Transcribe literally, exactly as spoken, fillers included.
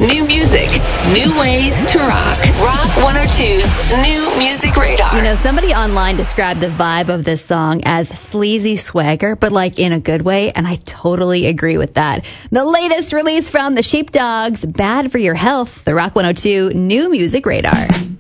New music, new ways to rock. Rock one oh two's New Music Radar. You know, somebody online described the vibe of this song as sleazy swagger, but like in a good way, and I totally agree with that. The latest release from the Sheepdogs, Bad for Your Health, the Rock one oh two New Music Radar.